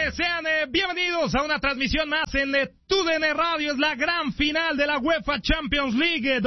tardes, sean bienvenidos a una transmisión más en TUDN Radio. Es la gran final de la UEFA Champions League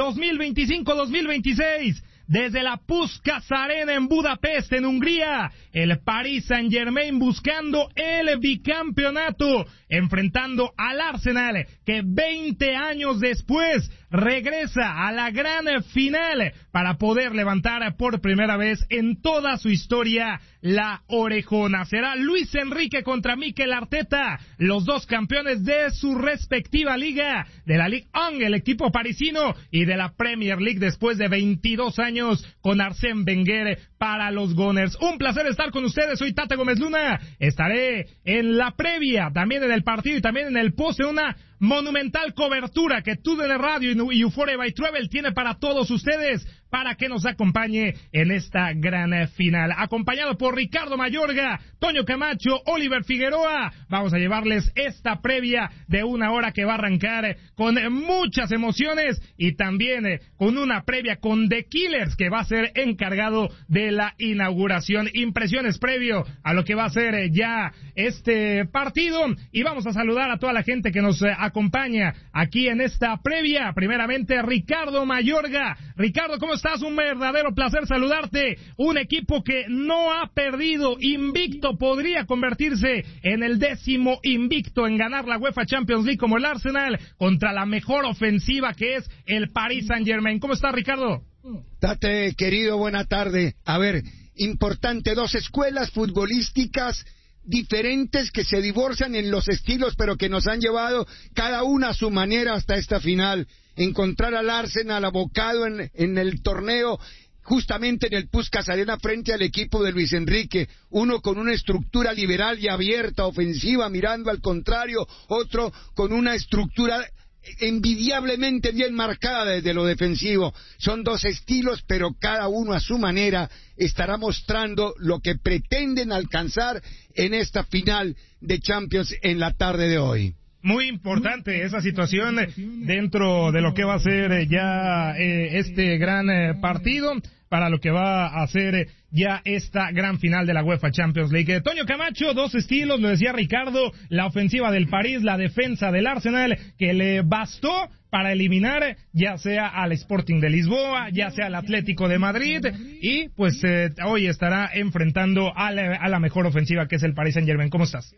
2025-2026. Desde la Puskás Arena en Budapest, en Hungría, el Paris Saint-Germain buscando el bicampeonato, enfrentando al Arsenal, que 20 años después regresa a la gran final para poder levantar por primera vez en toda su historia la orejona. Será Luis Enrique contra Mikel Arteta, los dos campeones de su respectiva liga, de la Ligue 1, el equipo parisino, y de la Premier League después de 22 años con Arsène Wenger para los Gunners. Un placer estar con ustedes, soy Tate Gómez Luna, estaré en la previa, también en el partido y también en el post, en una monumental cobertura que TUDN Radio y Euphoria by Travel tiene para todos ustedes, para que nos acompañe en esta gran final. Acompañado por Ricardo Mayorga, Toño Camacho, Oliver Figueroa, vamos a llevarles esta previa de una hora que va a arrancar con muchas emociones y también con una previa con The Killers, que va a ser encargado de la inauguración. Impresiones previo a lo que va a ser ya este partido, y vamos a saludar a toda la gente que nos acompaña aquí en esta previa. Primeramente, Ricardo Mayorga. Ricardo, ¿cómo estás? Un verdadero placer saludarte. Un equipo que no ha perdido, invicto, podría convertirse en el 10º invicto en ganar la UEFA Champions League, como el Arsenal, contra la mejor ofensiva que es el Paris Saint-Germain. ¿Cómo estás, Ricardo? Tate, querido, buena tarde. A ver, importante, dos escuelas futbolísticas diferentes que se divorcian en los estilos, pero que nos han llevado cada una a su manera hasta esta final. Encontrar al Arsenal abocado en el torneo, justamente en el Puskás Arena, frente al equipo de Luis Enrique, uno con una estructura liberal y abierta, ofensiva, mirando al contrario, otro con una estructura envidiablemente bien marcada desde lo defensivo. Son dos estilos, pero cada uno a su manera estará mostrando lo que pretenden alcanzar en esta final de Champions en la tarde de hoy. Muy importante esa situación dentro de lo que va a ser ya este gran partido, para lo que va a ser ya esta gran final de la UEFA Champions League. Toño Camacho, dos estilos, lo decía Ricardo, la ofensiva del París, la defensa del Arsenal, que le bastó para eliminar ya sea al Sporting de Lisboa, ya sea al Atlético de Madrid, y pues hoy estará enfrentando a la mejor ofensiva, que es el Paris Saint-Germain. ¿Cómo estás?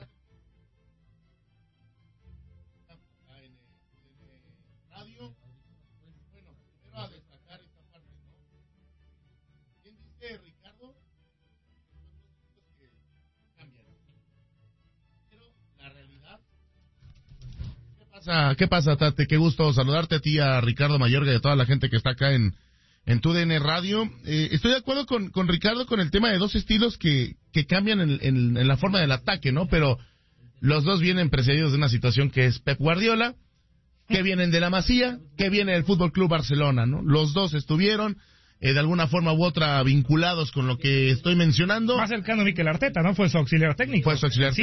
¿Qué pasa, Tate? Qué gusto saludarte a ti, a Ricardo Mayorga y a toda la gente que está acá en TUDN Radio. Estoy de acuerdo con Ricardo con el tema de dos estilos que cambian en la forma del ataque, ¿no? Pero los dos vienen precedidos de una situación que es Pep Guardiola, que vienen de la Masía, que viene del Fútbol Club Barcelona, ¿no? Los dos estuvieron de alguna forma u otra vinculados con lo que estoy mencionando. Más cercano a Mikel Arteta, ¿no? Fue su auxiliar técnico.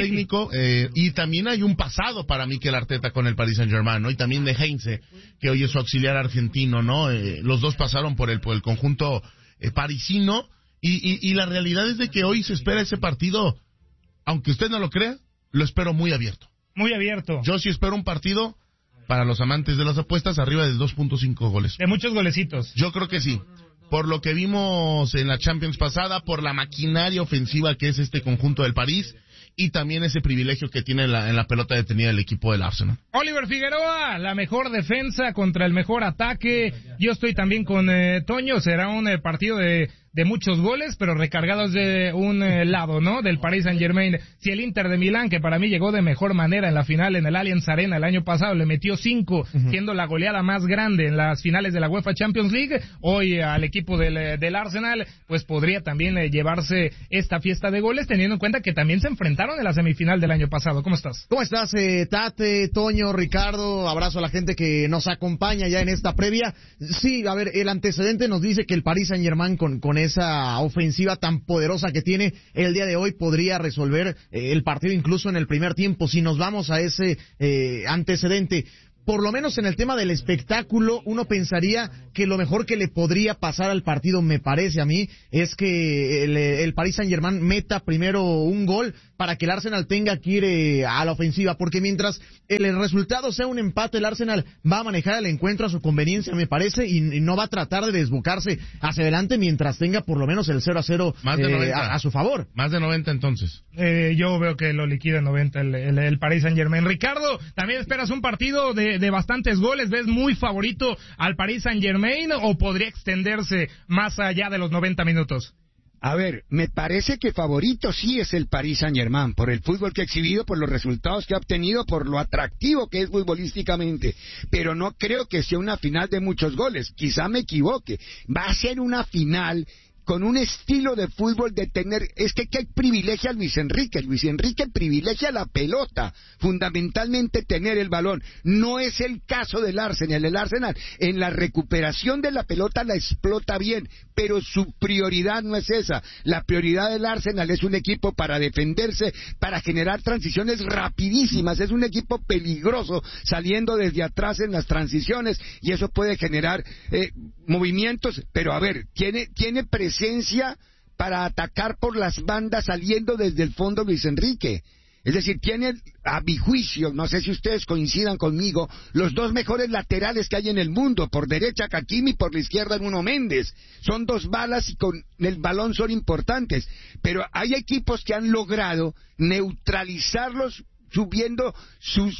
Y también hay un pasado para Mikel Arteta con el Paris Saint-Germain, ¿no? Y también de Heinze, que hoy es su auxiliar argentino, ¿no? Los dos pasaron por el conjunto parisino, y la realidad es de que hoy se espera ese partido, aunque usted no lo crea, lo espero muy abierto. Muy abierto. Yo sí espero un partido, para los amantes de las apuestas, arriba de 2.5 goles. De muchos golecitos. Yo creo que sí. Por lo que vimos en la Champions pasada, por la maquinaria ofensiva que es este conjunto del París, y también ese privilegio que tiene en la pelota detenida el equipo del Arsenal. Oliver Figueroa, la mejor defensa contra el mejor ataque. Yo estoy también con Toño, será un partido de muchos goles, pero recargados de un lado, ¿no? Del Paris Saint-Germain. Si el Inter de Milán, que para mí llegó de mejor manera en la final en el Allianz Arena el año pasado, le metió 5, siendo la goleada más grande en las finales de la UEFA Champions League, hoy al equipo del Arsenal, pues podría también llevarse esta fiesta de goles, teniendo en cuenta que también se enfrentaron en la semifinal del año pasado. ¿Cómo estás? ¿Cómo estás, Tate, Toño, Ricardo? Abrazo a la gente que nos acompaña ya en esta previa. Sí, a ver, el antecedente nos dice que el Paris Saint-Germain con esa ofensiva tan poderosa que tiene el día de hoy podría resolver el partido incluso en el primer tiempo. Si nos vamos a ese antecedente, por lo menos en el tema del espectáculo, uno pensaría que lo mejor que le podría pasar al partido, me parece a mí, es que el Paris Saint-Germain meta primero un gol para que el Arsenal tenga que ir a la ofensiva, porque mientras el resultado sea un empate, el Arsenal va a manejar el encuentro a su conveniencia, me parece, y no va a tratar de desbocarse hacia adelante mientras tenga por lo menos el 0-0 a su favor. Más de 90 entonces. Yo veo que lo liquida en 90 el Paris Saint-Germain. Ricardo, ¿también esperas un partido de bastantes goles? ¿Ves muy favorito al Paris Saint-Germain o podría extenderse más allá de los 90 minutos? A ver, me parece que favorito sí es el Paris Saint-Germain, por el fútbol que ha exhibido, por los resultados que ha obtenido, por lo atractivo que es futbolísticamente, pero no creo que sea una final de muchos goles, quizá me equivoque, va a ser una final con un estilo de fútbol de tener, es que privilegia a Luis Enrique privilegia la pelota, fundamentalmente tener el balón, no es el caso del Arsenal, el Arsenal en la recuperación de la pelota la explota bien, pero su prioridad no es esa, la prioridad del Arsenal es un equipo para defenderse, para generar transiciones rapidísimas, es un equipo peligroso saliendo desde atrás en las transiciones y eso puede generar movimientos, pero a ver, tiene presencia para atacar por las bandas saliendo desde el fondo Luis Enrique. Es decir, tiene, a mi juicio, no sé si ustedes coincidan conmigo, los dos mejores laterales que hay en el mundo, por derecha Hakimi, por la izquierda Nuno Méndez. Son dos balas y con el balón son importantes. Pero hay equipos que han logrado neutralizarlos subiendo sus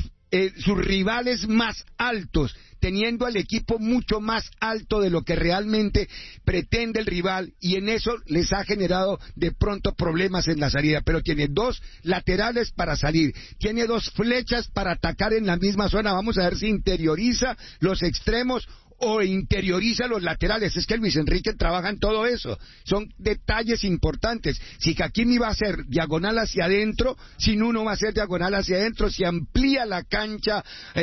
rivales más altos, teniendo al equipo mucho más alto de lo que realmente pretende el rival, y en eso les ha generado de pronto problemas en la salida, pero tiene dos laterales para salir, tiene dos flechas para atacar en la misma zona, vamos a ver si interioriza los extremos o interioriza los laterales, es que Luis Enrique trabaja en todo eso, son detalles importantes, si Hakimi va a ser diagonal hacia adentro, si Nuno va a ser diagonal hacia adentro, si amplía la cancha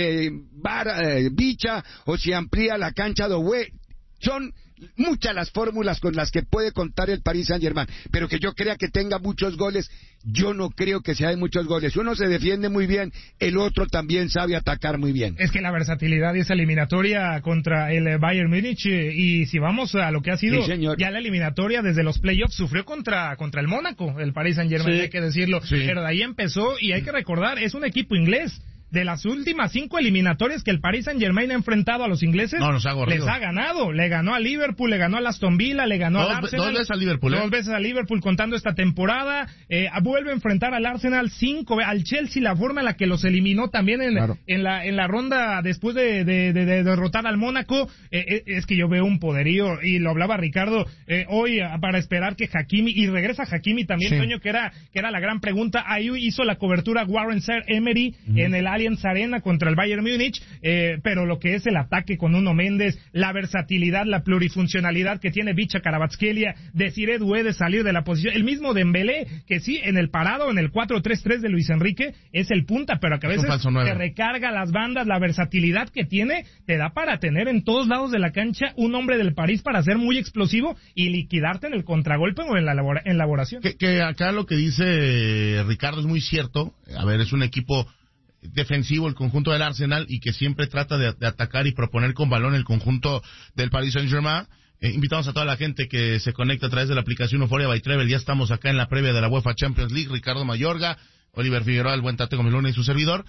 Bicha, o si amplía la cancha Doué, son muchas las fórmulas con las que puede contar el Paris Saint-Germain, pero que yo crea que tenga muchos goles, yo no creo que sea de muchos goles. Uno se defiende muy bien, el otro también sabe atacar muy bien. Es que la versatilidad y esa eliminatoria contra el Bayern Múnich, y si vamos a lo que ha sido ya la eliminatoria desde los playoffs, sufrió contra el Mónaco, el Paris Saint-Germain, hay que decirlo, pero de ahí empezó, y hay que recordar, es un equipo inglés. De las últimas 5 eliminatorias que el Paris Saint-Germain ha enfrentado a los ingleses, les ha ganado. Le ganó a Liverpool, le ganó a Aston Villa, le ganó al Arsenal. 2 veces a Liverpool. 2 veces a Liverpool contando esta temporada. Vuelve a enfrentar al Arsenal 5, al Chelsea, la forma en la que los eliminó también en la ronda después de derrotar al Mónaco. Es que yo veo un poderío, y lo hablaba Ricardo hoy, para esperar que Hakimi, y regresa Hakimi también, Toño, que era la gran pregunta. Ahí hizo la cobertura Warren Emery en el Allianz Arena contra el Bayern Múnich, pero lo que es el ataque con Nuno Méndez, la versatilidad, la plurifuncionalidad que tiene Bicha Kvaratskhelia, Desiré Doué de salir de la posición, el mismo Dembélé, que sí, en el parado, en el 4-3-3 de Luis Enrique, es el punta, pero que a veces te recarga las bandas, la versatilidad que tiene, te da para tener en todos lados de la cancha un hombre del París para ser muy explosivo y liquidarte en el contragolpe o en la elaboración. Que acá lo que dice Ricardo es muy cierto. A ver, es un equipo defensivo el conjunto del Arsenal, y que siempre trata de atacar y proponer con balón el conjunto del Paris Saint-Germain. Invitamos a toda la gente que se conecta a través de la aplicación Euphoria by Travel. Ya estamos acá en la previa de la UEFA Champions League. Ricardo Mayorga, Oliver Figueroa, el buen Tate Gomilona y su servidor.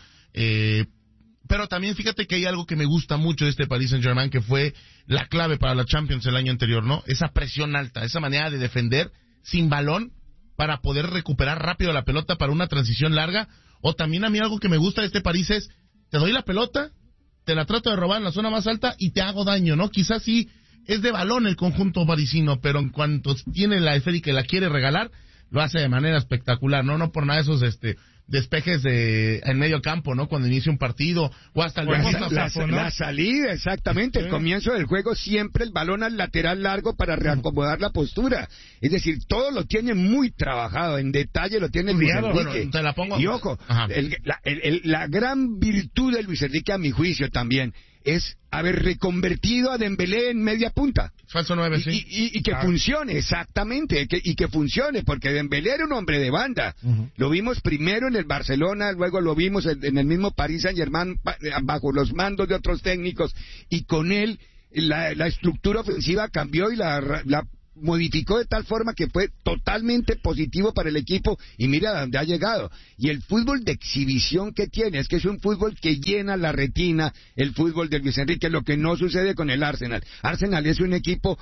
Pero también fíjate que hay algo que me gusta mucho de este Paris Saint-Germain, que fue la clave para la Champions el año anterior, ¿no? Esa presión alta, esa manera de defender sin balón para poder recuperar rápido la pelota para una transición larga. O también a mí algo que me gusta de este París es, te doy la pelota, te la trato de robar en la zona más alta y te hago daño, ¿no? Quizás sí es de balón el conjunto parisino, pero en cuanto tiene la esférica y la quiere regalar, lo hace de manera espectacular, ¿no? No por nada esos despejes en medio campo, ¿no? Cuando inicia un partido, o hasta el la salida, exactamente, el comienzo del juego, siempre el balón al lateral largo para reacomodar la postura. Es decir, todo lo tiene muy trabajado, en detalle lo tiene Luis Enrique. Bueno, te la pongo. Y ojo, la gran virtud de Luis Enrique, a mi juicio también, es haber reconvertido a Dembélé en media punta. Falso 9, sí. Y que funcione, exactamente, y que funcione, porque Dembélé era un hombre de banda. Lo vimos primero en el Barcelona, luego lo vimos en el mismo Paris Saint-Germain, bajo los mandos de otros técnicos, y con él la estructura ofensiva cambió y la modificó de tal forma que fue totalmente positivo para el equipo, y mira a dónde ha llegado. Y el fútbol de exhibición que tiene, es que es un fútbol que llena la retina, el fútbol de Luis Enrique, lo que no sucede con el Arsenal. Arsenal es un equipo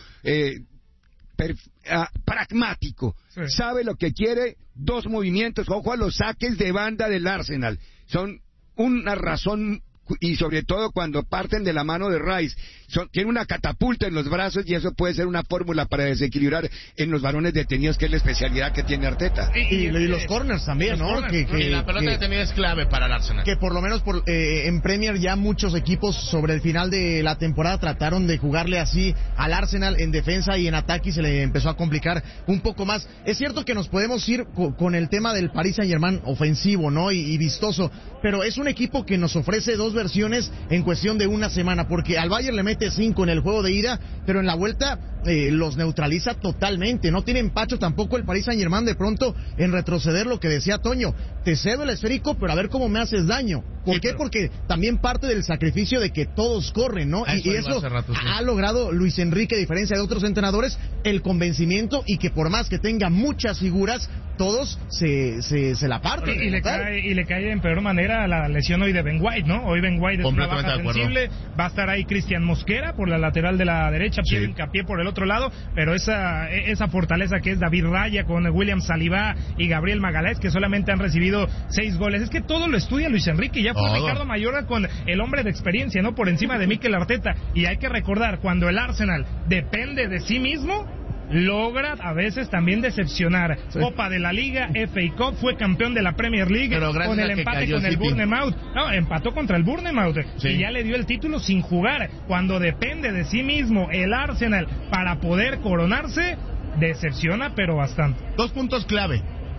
pragmático, sí. Sabe lo que quiere, 2 movimientos, ojo a los saques de banda del Arsenal, son una razón, y sobre todo cuando parten de la mano de Rice, tiene una catapulta en los brazos, y eso puede ser una fórmula para desequilibrar en los varones detenidos, que es la especialidad que tiene Arteta. Y los corners también, ¿no? Y la pelota detenida es clave para el Arsenal. Que por lo menos en Premier ya muchos equipos sobre el final de la temporada trataron de jugarle así al Arsenal en defensa y en ataque, y se le empezó a complicar un poco más. Es cierto que nos podemos ir con el tema del Paris Saint-Germain ofensivo, ¿no? Y vistoso, pero es un equipo que nos ofrece 2 versiones en cuestión de una semana, porque al Bayern le mete 5 en el juego de ida, pero en la vuelta los neutraliza totalmente. No tiene empacho tampoco el Paris Saint-Germain de pronto en retroceder, lo que decía Toño, te cedo el esférico, pero a ver cómo me haces daño. ¿Por qué? Porque también parte del sacrificio de que todos corren, ¿no? Y eso ha logrado Luis Enrique, a diferencia de otros entrenadores, el convencimiento, y que por más que tenga muchas figuras, todos se la parten. Y le cae en peor manera la lesión hoy de Ben White, ¿no? Hoy Ben White es una baja sensible, va a estar ahí Cristian Mosquera por la lateral de la derecha, Pierre Hincapié por el otro lado, pero esa fortaleza que es David Raya con William Saliba y Gabriel Magalhães, que solamente han recibido 6 goles. Es que todo lo estudia Luis Enrique, ya fue Ricardo Mayorga con el hombre de experiencia, ¿no? Por encima de Mikel Arteta, y hay que recordar, cuando el Arsenal depende de sí mismo, logra a veces también decepcionar. Sí. Copa de la Liga, FA Cup, fue campeón de la Premier League con el empate con el Bournemouth. No, empató contra el Bournemouth, sí. Y ya le dio el título sin jugar. Cuando depende de sí mismo el Arsenal para poder coronarse, decepciona, pero bastante. 2 puntos clave.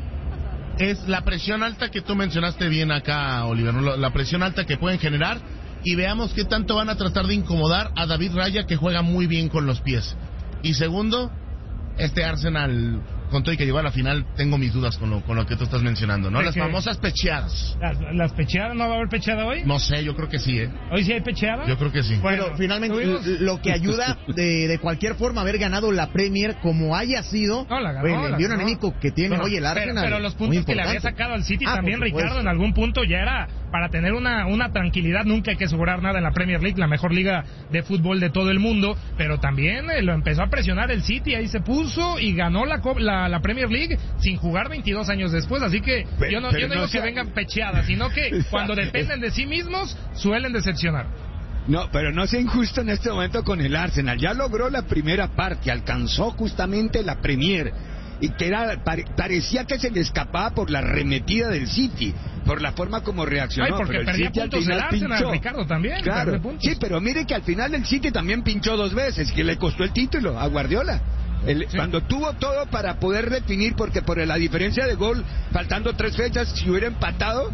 Es la presión alta que tú mencionaste bien acá, Oliver, ¿no? La presión alta que pueden generar, y veamos qué tanto van a tratar de incomodar a David Raya, que juega muy bien con los pies. Y segundo, este Arsenal, con todo y que llegó a la final, tengo mis dudas con lo que tú estás mencionando, ¿no? Las famosas pecheadas. ¿Las pecheadas? ¿No va a haber pecheada hoy? No sé, yo creo que sí, ¿eh? ¿Hoy sí hay pecheada? Yo creo que sí. Bueno, pero finalmente lo que ayuda de cualquier forma haber ganado la Premier como haya sido, el envío anímico que tiene hoy el Arsenal. Pero los puntos que le había sacado al City también, Ricardo, en algún punto ya era para tener una tranquilidad. Nunca hay que asegurar nada en la Premier League, la mejor liga de fútbol de todo el mundo, pero también lo empezó a presionar el City, ahí se puso y ganó la Premier League sin jugar 22 años después, así que yo no digo que vengan pecheadas, sino que cuando dependen de sí mismos suelen decepcionar. No, pero no sea injusto en este momento con el Arsenal. Ya logró la primera parte, alcanzó justamente la Premier, y que parecía que se le escapaba por la arremetida del City, por la forma como reaccionó. Ay, porque pero perdía el City puntos el Arsenal, pinchó. Ricardo, también. Claro, sí, pero mire que al final el City también pinchó 2 veces, que le costó el título a Guardiola. Sí. Cuando tuvo todo para poder definir, porque por la diferencia de gol, faltando 3 fechas, si hubiera empatado,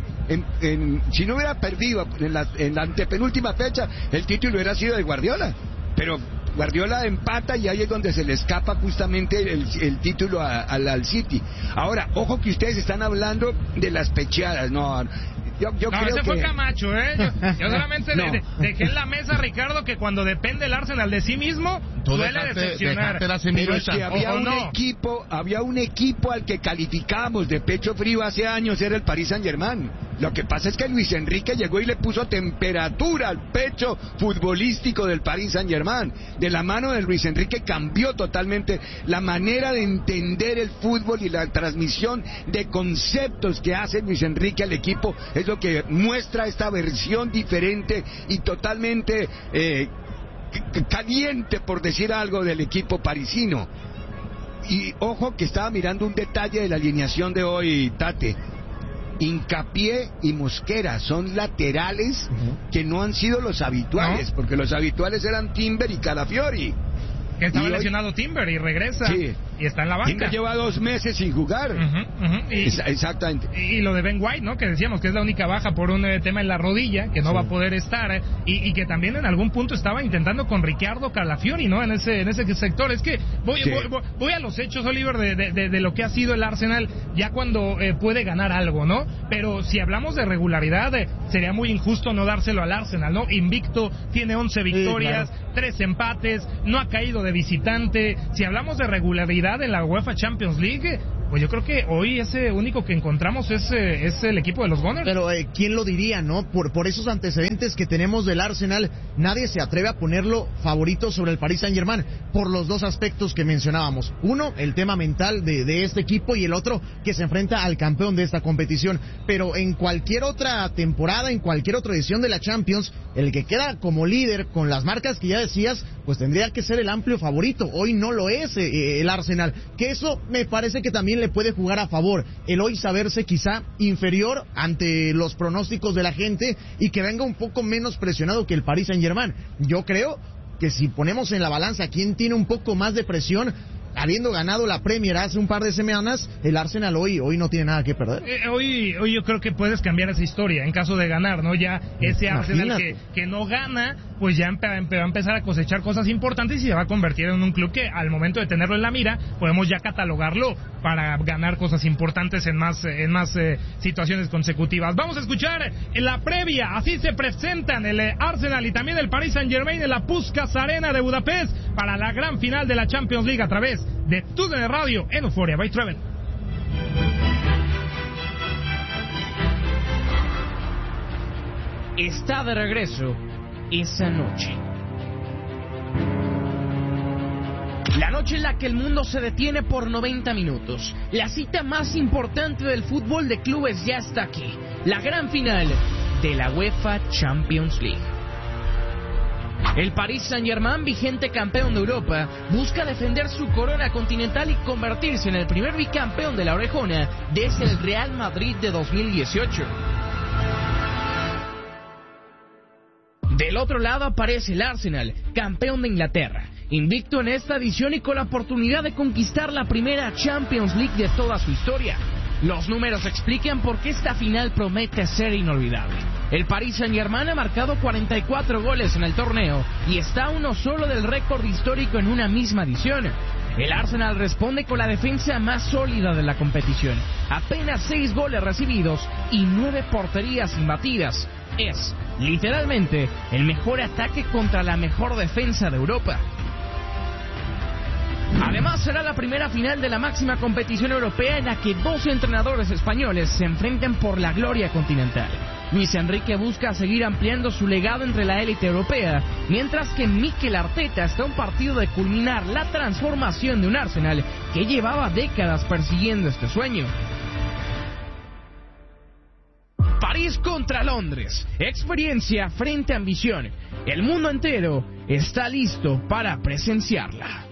si no hubiera perdido en la antepenúltima fecha, el título hubiera sido de Guardiola. Pero Guardiola empata, y ahí es donde se le escapa justamente el título al City. Ahora, ojo que ustedes están hablando de las pecheadas, no, creo ese que... fue Camacho, yo solamente dejé en la mesa, Ricardo, que cuando depende el Arsenal de sí mismo, suele decepcionar. Pero es que había un equipo al que calificábamos de pecho frío hace años, era el Paris Saint-Germain. Lo que pasa es que Luis Enrique llegó y le puso temperatura al pecho futbolístico del Paris Saint-Germain. De la mano de Luis Enrique cambió totalmente la manera de entender el fútbol, y la transmisión de conceptos que hace Luis Enrique al equipo es lo que muestra esta versión diferente y totalmente caliente, por decir algo, del equipo parisino. Y ojo que estaba mirando un detalle de la alineación de hoy, Tate. Hincapié y Mosquera son laterales que no han sido los habituales, porque los habituales eran Timber y Calafiori. Que estaba lesionado Timber y regresa. Sí. y está en la banca. Tinga lleva 2 meses sin jugar. Exactamente. Y lo de Ben White, ¿no? Que decíamos que es la única baja por un tema en la rodilla, que no va a poder estar, y que también en algún punto estaba intentando con Riccardo Calafiori, ¿no? En ese sector. Es que voy a los hechos, Oliver, de lo que ha sido el Arsenal ya cuando puede ganar algo, ¿no? Pero si hablamos de regularidad, sería muy injusto no dárselo al Arsenal, ¿no? Invicto, tiene 11 victorias, sí, claro, 3 empates, no ha caído de visitante. Si hablamos de regularidad en la UEFA Champions League, pues yo creo que hoy ese único que encontramos es el equipo de los Gunners. Pero ¿quién lo diría, no? Por esos antecedentes que tenemos del Arsenal, nadie se atreve a ponerlo favorito sobre el Paris Saint-Germain, por los dos aspectos que mencionábamos. Uno, el tema mental de este equipo, y el otro, que se enfrenta al campeón de esta competición. Pero en cualquier otra temporada, en cualquier otra edición de la Champions, el que queda como líder, con las marcas que ya decías, pues tendría que ser el amplio favorito. Hoy no lo es el Arsenal, que eso me parece que también le puede jugar a favor, el hoy saberse quizá inferior ante los pronósticos de la gente y que venga un poco menos presionado que el Paris Saint-Germain. Yo creo que si ponemos en la balanza quién tiene un poco más de presión, habiendo ganado la Premier hace un par de semanas, el Arsenal hoy no tiene nada que perder. Hoy yo creo que puedes cambiar esa historia en caso de ganar, ¿no? Ya ese Arsenal que no gana, pues ya va a empezar a cosechar cosas importantes y se va a convertir en un club que al momento de tenerlo en la mira, podemos ya catalogarlo para ganar cosas importantes en más situaciones consecutivas. Vamos a escuchar en la previa, así se presentan el Arsenal y también el Paris Saint-Germain en la Puskás Arena de Budapest para la gran final de la Champions League a través de TUDN Radio en Euphoria by Travel. Está de regreso esa noche. La noche en la que el mundo se detiene por 90 minutos. La cita más importante del fútbol de clubes ya está aquí. La gran final de la UEFA Champions League. El Paris Saint-Germain, vigente campeón de Europa, busca defender su corona continental y convertirse en el primer bicampeón de la orejona desde el Real Madrid de 2018. Del otro lado aparece el Arsenal, campeón de Inglaterra, invicto en esta edición y con la oportunidad de conquistar la primera Champions League de toda su historia. Los números explican por qué esta final promete ser inolvidable. El Paris Saint-Germain ha marcado 44 goles en el torneo y está a uno solo del récord histórico en una misma edición. El Arsenal responde con la defensa más sólida de la competición. Apenas 6 goles recibidos y 9 porterías imbatidas. Es, literalmente, el mejor ataque contra la mejor defensa de Europa. Además, será la primera final de la máxima competición europea en la que 2 entrenadores españoles se enfrenten por la gloria continental. Luis Enrique busca seguir ampliando su legado entre la élite europea, mientras que Mikel Arteta está a un partido de culminar la transformación de un Arsenal que llevaba décadas persiguiendo este sueño. París contra Londres, experiencia frente a ambición. El mundo entero está listo para presenciarla.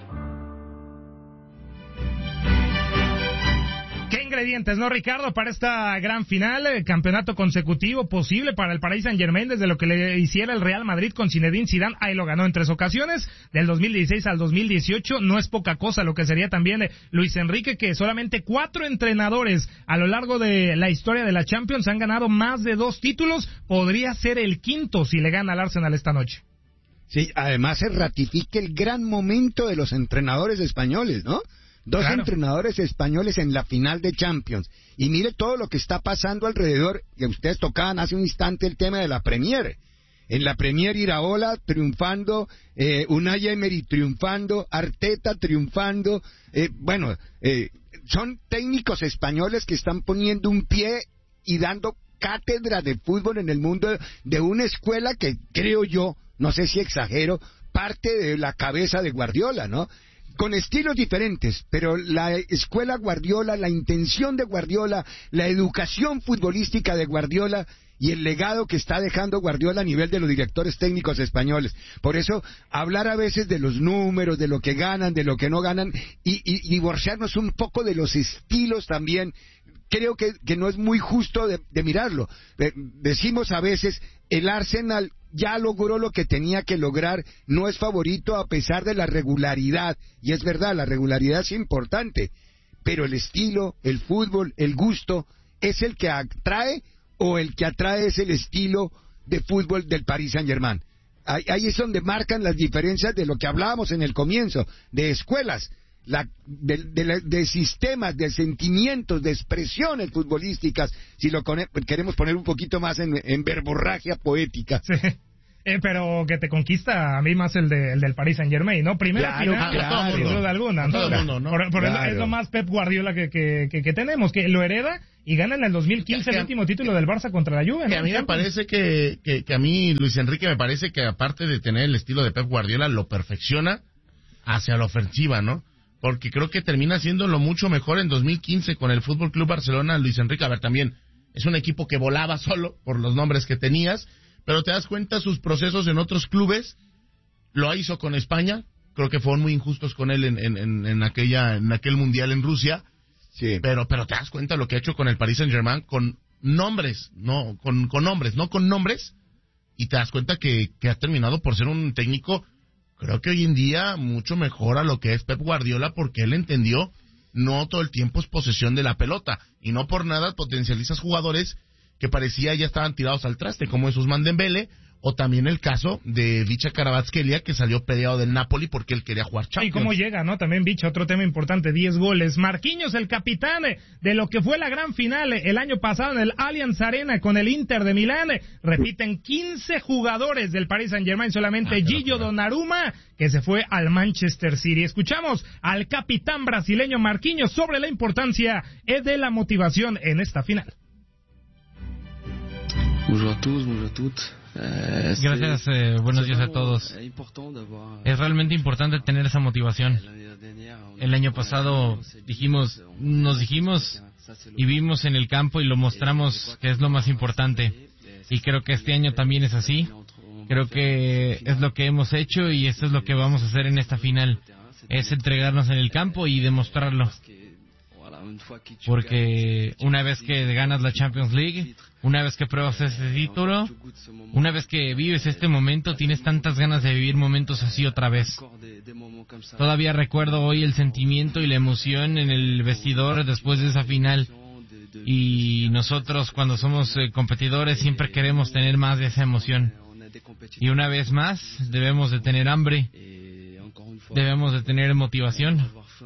¿Qué ingredientes, no, Ricardo, para esta gran final? Campeonato consecutivo posible para el Paris Saint-Germain desde lo que le hiciera el Real Madrid con Zinedine Zidane. Ahí lo ganó en 3 ocasiones, del 2016 al 2018. No es poca cosa lo que sería también Luis Enrique, que solamente 4 entrenadores a lo largo de la historia de la Champions han ganado más de 2 títulos. Podría ser el 5º si le gana al Arsenal esta noche. Sí, además se ratifica el gran momento de los entrenadores españoles, ¿no? 2 entrenadores españoles en la final de Champions. Y mire todo lo que está pasando alrededor. Y ustedes tocaban hace un instante el tema de la Premier. En la Premier, Iraola triunfando, Unai Emery triunfando, Arteta triunfando. Son técnicos españoles que están poniendo un pie y dando cátedra de fútbol en el mundo de una escuela que, creo yo, no sé si exagero, parte de la cabeza de Guardiola, ¿no? Con estilos diferentes, pero la escuela Guardiola, la intención de Guardiola, la educación futbolística de Guardiola y el legado que está dejando Guardiola a nivel de los directores técnicos españoles. Por eso, hablar a veces de los números, de lo que ganan, de lo que no ganan, y divorciarnos un poco de los estilos también. creo que no es muy justo de mirarlo. Decimos a veces, el Arsenal ya logró lo que tenía que lograr, no es favorito a pesar de la regularidad, y es verdad, la regularidad es importante, pero el estilo, el fútbol, el gusto, ¿es el que atrae o el que atrae es el estilo de fútbol del Paris Saint-Germain? Ahí es donde marcan las diferencias de lo que hablábamos en el comienzo, de escuelas, de sistemas, de sentimientos, de expresiones futbolísticas, si lo queremos poner un poquito más en verborragia poética. Sí. Pero que te conquista a mí más el del Paris Saint-Germain, ¿no? Primera final, sin duda alguna. Es lo más Pep Guardiola que tenemos, que lo hereda y gana en el 2015 el último título del Barça contra la Juve, ¿no? Que a mí me parece que a mí, Luis Enrique, me parece que aparte de tener el estilo de Pep Guardiola, lo perfecciona hacia la ofensiva, ¿no? Porque creo que termina haciéndolo mucho mejor en 2015 con el Fútbol Club Barcelona. Luis Enrique, a ver, también es un equipo que volaba solo por los nombres que tenías, pero te das cuenta sus procesos en otros clubes. Lo hizo con España, creo que fueron muy injustos con él en aquel mundial en Rusia. Sí. Pero te das cuenta lo que ha hecho con el Paris Saint-Germain con nombres, no con nombres, y te das cuenta que ha terminado por ser un técnico, creo que hoy en día mucho mejor a lo que es Pep Guardiola, porque él entendió no todo el tiempo es posesión de la pelota, y no por nada potencializas jugadores que parecía ya estaban tirados al traste, como es Ousmane Dembélé, o también el caso de Vicha Kvaratskhelia, que salió peleado del Napoli porque él quería jugar Champions. Y cómo llega, ¿no? También Vicha, otro tema importante, 10 goles. Marquinhos, el capitán de lo que fue la gran final el año pasado en el Allianz Arena con el Inter de Milán. Repiten 15 jugadores del Paris Saint-Germain, solamente Gillo Donnarumma, que se fue al Manchester City. Escuchamos al capitán brasileño Marquinhos sobre la importancia de la motivación en esta final. Bonjour a todos, bonjour a toutes. Gracias, buenos días a todos. Es realmente importante tener esa motivación. El año pasado nos dijimos y vimos en el campo y lo mostramos que es lo más importante. Y creo que este año también es así. Creo que es lo que hemos hecho y esto es lo que vamos a hacer en esta final. Es entregarnos en el campo y demostrarlo. Porque una vez que ganas la Champions League, una vez que pruebas ese título, una vez que vives este momento, tienes tantas ganas de vivir momentos así otra vez. Todavía recuerdo hoy el sentimiento y la emoción en el vestidor después de esa final. Y nosotros, cuando somos competidores, siempre queremos tener más de esa emoción. Y una vez más, debemos de tener hambre, debemos de tener motivación,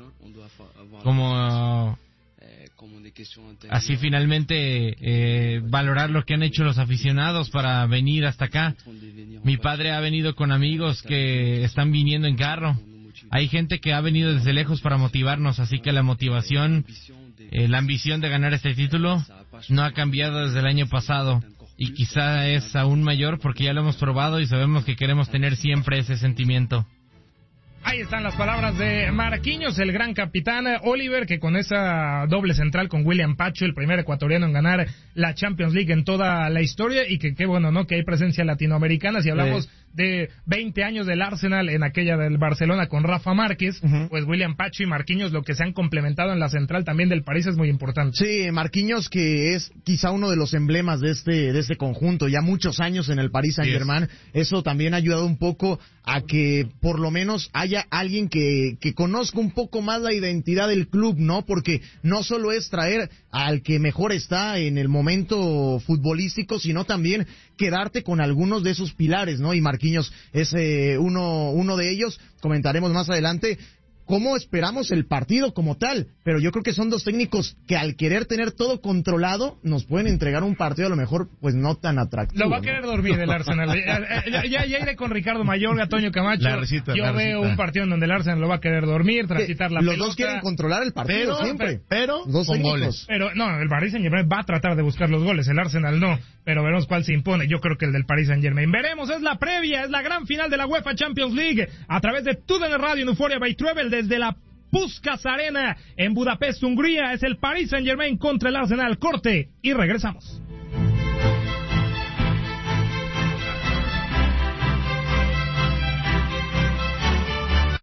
como así finalmente valorar lo que han hecho los aficionados para venir hasta acá. Mi padre ha venido con amigos que están viniendo en carro. Hay gente que ha venido desde lejos para motivarnos, así que la motivación, la ambición de ganar este título no ha cambiado desde el año pasado. Y quizá es aún mayor porque ya lo hemos probado y sabemos que queremos tener siempre ese sentimiento. Ahí están las palabras de Marquinhos, el gran capitán Oliver, que con esa doble central con William Pacho, el primer ecuatoriano en ganar la Champions League en toda la historia, y que qué bueno, ¿no? Que hay presencia latinoamericana. Si hablamos de 20 años del Arsenal en aquella del Barcelona con Rafa Márquez, pues William Pacho y Marquinhos, lo que se han complementado en la central también del París es muy importante. Sí, Marquinhos, que es quizá uno de los emblemas de este conjunto, ya muchos años en el Paris Saint-Germain. Eso también ha ayudado un poco a que por lo menos haya alguien que conozca un poco más la identidad del club, ¿no? Porque no solo es traer al que mejor está en el momento futbolístico, sino también quedarte con algunos de sus pilares, ¿no? Y Marquinhos es uno de ellos. Comentaremos más adelante cómo esperamos el partido como tal, pero yo creo que son dos técnicos que al querer tener todo controlado nos pueden entregar un partido a lo mejor pues no tan atractivo. Lo va a querer dormir el Arsenal. Ya iré con Ricardo Mayorga, Toño Camacho. Yo veo un partido en donde el Arsenal lo va a querer dormir, transitar la pelota. Los dos quieren controlar el partido siempre. Pero dos con técnicos. goles. Pero no, el Paris Saint-Germain va a tratar de buscar los goles, el Arsenal no, pero veremos cuál se impone. Yo creo que el del Paris Saint-Germain. Veremos, es la previa, es la gran final de la UEFA Champions League a través de TUDN Radio en Euphoria by Travel desde la Puskás Arena en Budapest, Hungría. Es el Paris Saint-Germain contra el Arsenal. Corte y regresamos.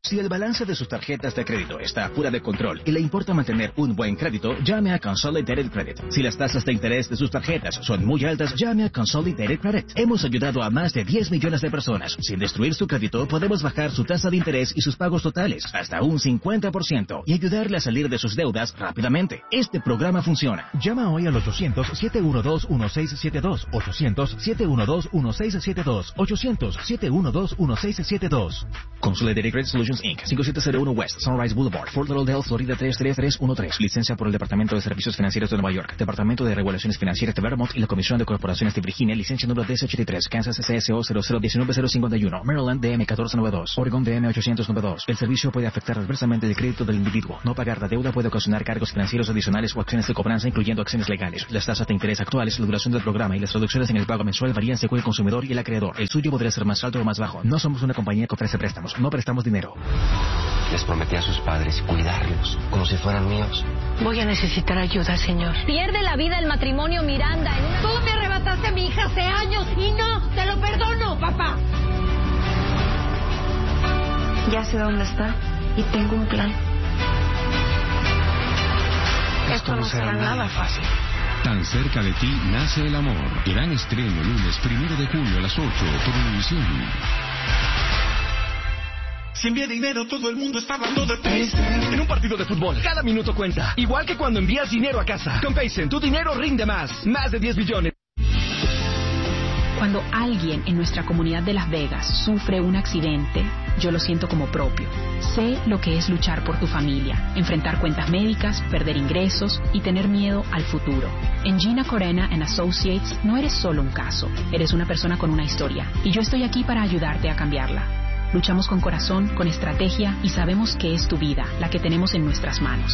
Si el balance de sus tarjetas de crédito está fuera de control y le importa mantener un buen crédito, llame a Consolidated Credit. Si las tasas de interés de sus tarjetas son muy altas, llame a Consolidated Credit. Hemos ayudado a más de 10 millones de personas. Sin destruir su crédito, podemos bajar su tasa de interés y sus pagos totales hasta un 50% y ayudarle a salir de sus deudas rápidamente. Este programa funciona. Llama hoy al 800-712-1672. 800-712-1672. 800-712-1672. Consolidated Credit Solutions Inc. 5701 West Sunrise Boulevard, Fort Lauderdale, Florida 33313. Licencia por el Departamento de Servicios Financieros de Nueva York, Departamento de Regulaciones Financieras de Vermont y la Comisión de Corporaciones de Virginia. Licencia número DS83. Kansas CSO 0019051. Maryland DM 1492. Oregon DM 892. El servicio puede afectar adversamente el crédito del individuo. No pagar la deuda puede ocasionar cargos financieros adicionales o acciones de cobranza, incluyendo acciones legales. Las tasas de interés actuales, la duración del programa y las reducciones en el pago mensual varían según el consumidor y el acreedor. El suyo podría ser más alto o más bajo. No somos una compañía que ofrece préstamos. No prestamos dinero. Les prometí a sus padres cuidarlos como si fueran míos. Voy a necesitar ayuda, señor. Pierde la vida el matrimonio Miranda en una... Tú me arrebataste a mi hija hace años y no te lo perdono, papá. Ya sé dónde está y tengo un plan. Esto no será nada fácil. Tan cerca de ti nace el amor. Gran estreno lunes 1 de julio a las 8 por Univisión. Si envía dinero, todo el mundo está hablando de Paycen. En un partido de fútbol, cada minuto cuenta. Igual que cuando envías dinero a casa. Con Paycen, tu dinero rinde más. Más de 10 billones. Cuando alguien en nuestra comunidad de Las Vegas sufre un accidente, yo lo siento como propio. Sé lo que es luchar por tu familia, enfrentar cuentas médicas, perder ingresos y tener miedo al futuro. En Gina Corena & Associates no eres solo un caso, eres una persona con una historia. Y yo estoy aquí para ayudarte a cambiarla. Luchamos con corazón, con estrategia y sabemos que es tu vida, la que tenemos en nuestras manos.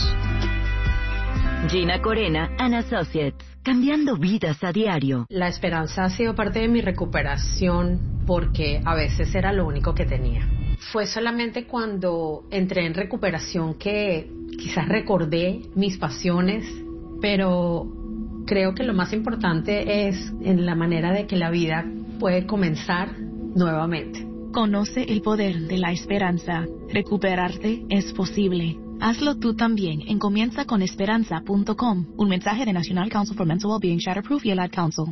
Gina Corena & Associates, cambiando vidas a diario. La esperanza ha sido parte de mi recuperación porque a veces era lo único que tenía. Fue solamente cuando entré en recuperación que quizás recordé mis pasiones, pero creo que lo más importante es en la manera de que la vida puede comenzar nuevamente. Conoce el poder de la esperanza. Recuperarte es posible. Hazlo tú también en comienzaconesperanza.com. Un mensaje de National Council for Mental Wellbeing, Shatterproof y el Ad Council.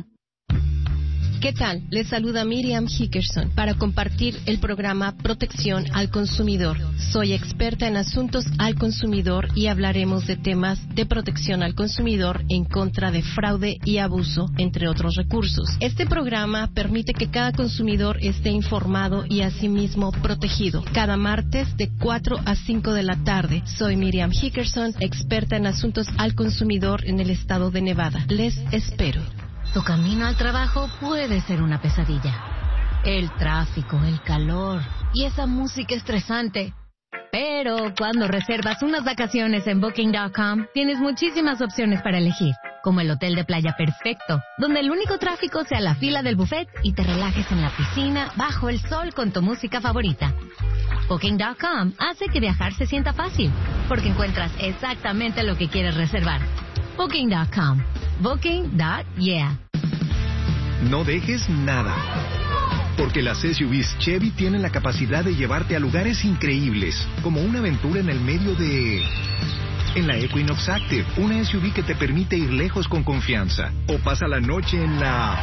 ¿Qué tal? Les saluda Miriam Hickerson para compartir el programa Protección al Consumidor. Soy experta en asuntos al consumidor y hablaremos de temas de protección al consumidor en contra de fraude y abuso, entre otros recursos. Este programa permite que cada consumidor esté informado y asimismo protegido. Cada martes de 4 a 5 de la tarde. Soy Miriam Hickerson, experta en asuntos al consumidor en el estado de Nevada. Les espero. Tu camino al trabajo puede ser una pesadilla. El tráfico, el calor y esa música estresante. Pero cuando reservas unas vacaciones en Booking.com, tienes muchísimas opciones para elegir. Como el hotel de playa perfecto, donde el único tráfico sea la fila del buffet y te relajes en la piscina bajo el sol con tu música favorita. Booking.com hace que viajar se sienta fácil, porque encuentras exactamente lo que quieres reservar. Booking.com. Booking.yeah. No dejes nada, porque las SUVs Chevy tienen la capacidad de llevarte a lugares increíbles, como una aventura en el medio de... En la Equinox Active, una SUV que te permite ir lejos con confianza. O pasa la noche en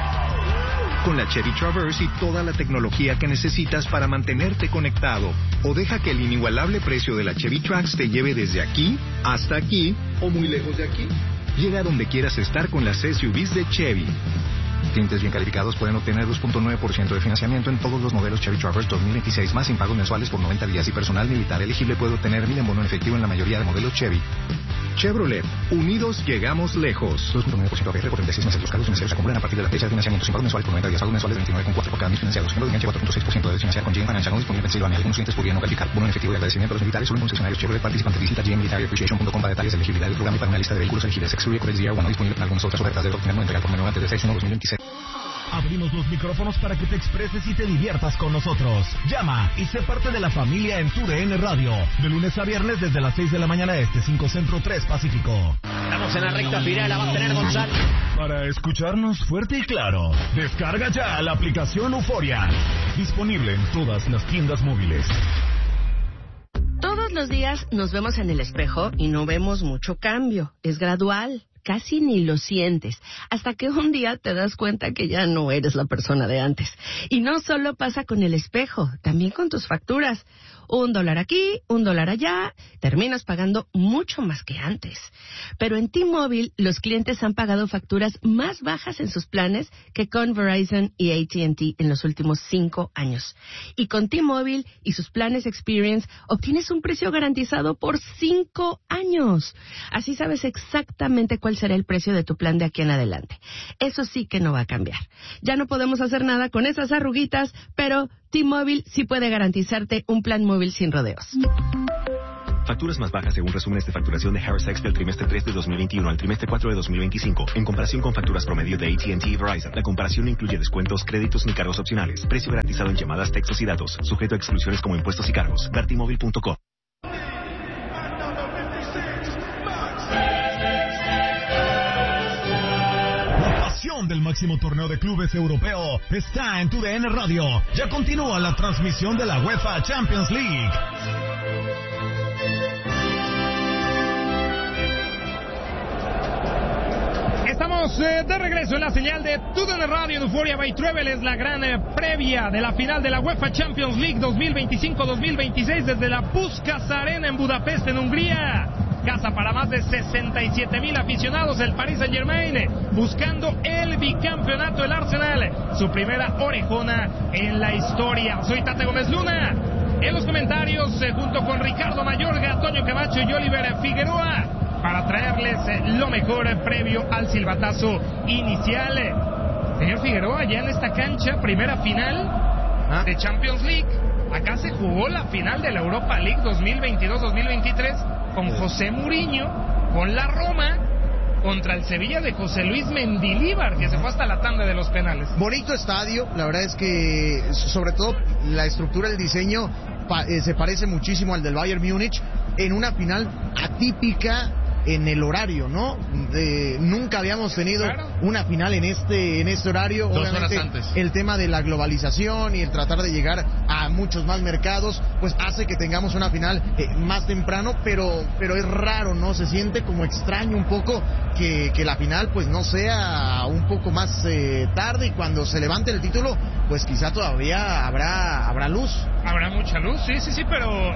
la... Con la Chevy Traverse y toda la tecnología que necesitas para mantenerte conectado. O deja que el inigualable precio de la Chevy Trax te lleve desde aquí hasta aquí o muy lejos de aquí. Llega a donde quieras estar con las SUVs de Chevy. Clientes bien calificados pueden obtener 2.9% de financiamiento en todos los modelos Chevy Traverse 2026 más sin pagos mensuales por 90 días y personal militar elegible puede obtener 1,000 en bono en efectivo en la mayoría de modelos Chevy. Chevrolet, unidos llegamos lejos. 2.9% APR por 36 meses. Los cargos financieros se acumulan a partir de la fecha de financiamiento sin pagos mensuales por 90 días. Pagos mensuales 29,4 por cada mes financiados. Género de enganche 4.6% de financiar con GM Financial. No disponible en Pensilvania. Algunos clientes podrían no calificar. Bono en efectivo y agradecimiento a los militares solo en concesionarios Chevrolet participantes. Visita gmmilitaryappreciation.com para detalles de elegibilidad del programa y para una lista de vehículos elegibles. Exterior Credit Zero, no disponible en algunas otras ofertas de obtener no entregar por menor antes del 6/1/2026. Abrimos los micrófonos para que te expreses y te diviertas con nosotros. Llama y sé parte de la familia en TUDN Radio. De lunes a viernes desde las 6 de la mañana este, 5 Centro, 3 Pacífico. Estamos en la recta final, la va a tener Gonzalo. Para escucharnos fuerte y claro, descarga ya la aplicación Euforia. Disponible en todas las tiendas móviles. Todos los días nos vemos en el espejo y no vemos mucho cambio. Es gradual. Casi ni lo sientes, hasta que un día te das cuenta que ya no eres la persona de antes. Y no solo pasa con el espejo, también con tus facturas. $1 aquí, $1 allá, terminas pagando mucho más que antes. Pero en T-Mobile, los clientes han pagado facturas más bajas en sus planes que con Verizon y AT&T en los últimos 5 años. Y con T-Mobile y sus planes Experience, obtienes un precio garantizado por 5 años. Así sabes exactamente cuál será el precio de tu plan de aquí en adelante. Eso sí que no va a cambiar. Ya no podemos hacer nada con esas arruguitas, pero T-Mobile sí puede garantizarte un plan móvil sin rodeos. Facturas más bajas según resúmenes de facturación de Harris X del trimestre 3 de 2021 al trimestre 4 de 2025. En comparación con facturas promedio de AT&T y Verizon, la comparación no incluye descuentos, créditos ni cargos opcionales. Precio garantizado en llamadas, textos y datos. Sujeto a exclusiones como impuestos y cargos. Ver T-Mobile.com. Del máximo torneo de clubes europeo está en TUDN Radio. Ya continúa la transmisión de la UEFA Champions League. Estamos de regreso en la señal de TUDN Radio en Euphoria by Travel. Es la gran previa de la final de la UEFA Champions League 2025-2026 desde la Puskás Arena en Budapest, en Hungría. Casa para más de 67,000 aficionados, el Paris Saint-Germain buscando el bicampeonato, el Arsenal, su primera orejona en la historia. Soy Tate Gómez Luna. En los comentarios, junto con Ricardo Mayorga, Toño Camacho y Oliver Figueroa, para traerles lo mejor previo al silbatazo inicial. Señor Figueroa, ya en esta cancha, primera final de Champions League. Acá se jugó la final de la Europa League 2022-2023 con José Mourinho, con la Roma, contra el Sevilla de José Luis Mendilibar, que se fue hasta la tanda de los penales. Bonito estadio, la verdad es que sobre todo la estructura, el diseño se parece muchísimo al del Bayern Múnich en una final atípica en el horario, ¿no? Nunca habíamos tenido una final en este horario. 2 Obviamente, horas antes. el tema de la globalización y el tratar de llegar a muchos más mercados, pues hace que tengamos una final más temprano, pero es raro, ¿no? Se siente como extraño un poco que la final pues no sea un poco más tarde, y cuando se levante el título, pues quizá todavía habrá luz. Habrá mucha luz, sí, pero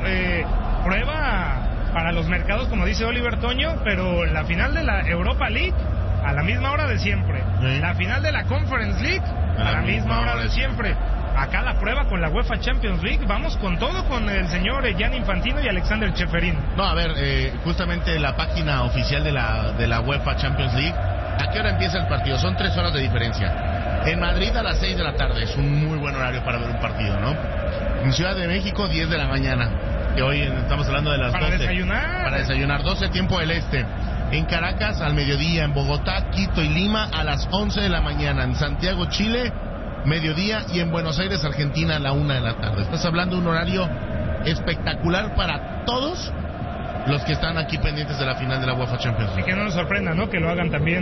prueba para los mercados, como dice Oliver Toño, pero la final de la Europa League a la misma hora de siempre. Sí. La final de la Conference League a la misma hora de siempre. Acá la prueba con la UEFA Champions League, vamos con todo con el señor Gianni Infantino y Alexander Ceferín. No, a ver, justamente la página oficial de la UEFA Champions League, ¿a qué hora empieza el partido? Son 3 horas de diferencia. En Madrid a las 6 de la tarde, es un muy buen horario para ver un partido, ¿no? En Ciudad de México, 10 de la mañana. Que hoy estamos hablando de las 12. Para desayunar, 12 tiempo del este. En Caracas al mediodía, en Bogotá, Quito y Lima a las 11 de la mañana. En Santiago, Chile, mediodía, y en Buenos Aires, Argentina, a la 1 de la tarde. Estás hablando de un horario espectacular para todos los que están aquí pendientes de la final de la UEFA Champions League. Y que no nos sorprenda, ¿no? Que lo hagan también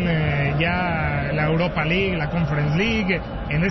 ya la Europa League, la Conference League, en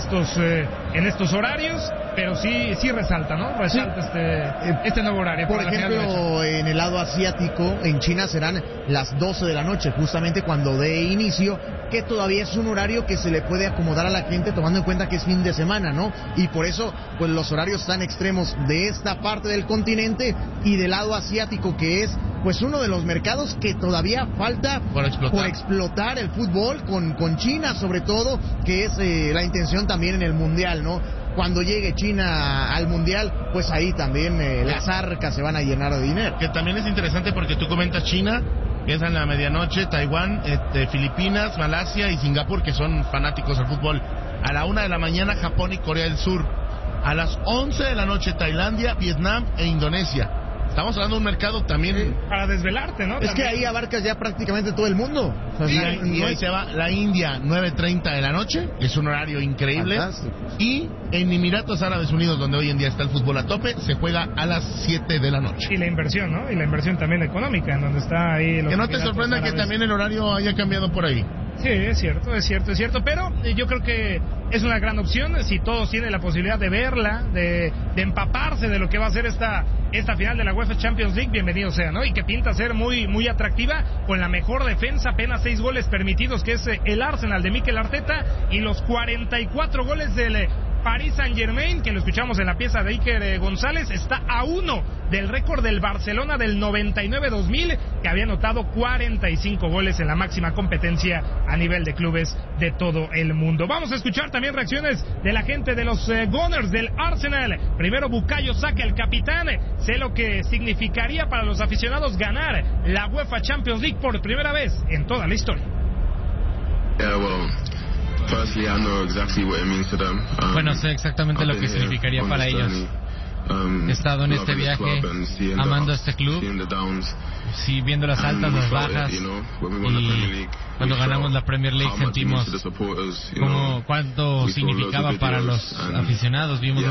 estos horarios, pero sí resalta, ¿no? Resalta este nuevo horario. Por ejemplo, en el lado asiático, en China serán las 12 de la noche, justamente cuando dé inicio, que todavía es un horario que se le puede acomodar a la gente tomando en cuenta que es fin de semana, ¿no? Y por eso, pues los horarios tan extremos de esta parte del continente y del lado asiático, que es pues uno de los mercados que todavía falta por explotar el fútbol con China, sobre todo, que es la intención también en el Mundial, ¿no? Cuando llegue China al Mundial, pues ahí también las arcas se van a llenar de dinero. Que también es interesante porque tú comentas China, que es en la medianoche, Taiwán, Filipinas, Malasia y Singapur, que son fanáticos del fútbol. A la 1 de la mañana, Japón y Corea del Sur. A las 11 de la noche, Tailandia, Vietnam e Indonesia. Estamos hablando de un mercado también... para desvelarte, ¿no? Es también. Que ahí abarcas ya prácticamente todo el mundo. O sea, y ahí se va la India, 9:30 de la noche, es un horario increíble. Fantástico. Y en Emiratos Árabes Unidos, donde hoy en día está el fútbol a tope, se juega a las 7 de la noche. Y la inversión, ¿no? Y la inversión también económica, en donde está ahí... Que no te sorprenda que también el horario haya cambiado por ahí. Sí, es cierto, pero yo creo que es una gran opción si todos tienen la posibilidad de verla, de empaparse de lo que va a ser esta final de la UEFA Champions League, bienvenido sea, ¿no? Y que pinta ser muy atractiva, con la mejor defensa, apenas 6 goles permitidos, que es el Arsenal de Mikel Arteta, y los 44 goles del Paris Saint-Germain, que lo escuchamos en la pieza de Iker González, está a 1 del récord del Barcelona del 99-2000, que había anotado 45 goles en la máxima competencia a nivel de clubes de todo el mundo. Vamos a escuchar también reacciones de la gente de los Gunners del Arsenal. Primero Bukayo Saka, el capitán. Sé lo que significaría para los aficionados ganar la UEFA Champions League por primera vez en toda la historia. Bueno, sé exactamente lo que significaría para ellos. He estado en este viaje amando a este club, sí, viendo las altas, las bajas, y cuando ganamos la Premier League sentimos cuánto significaba para los aficionados. Vimos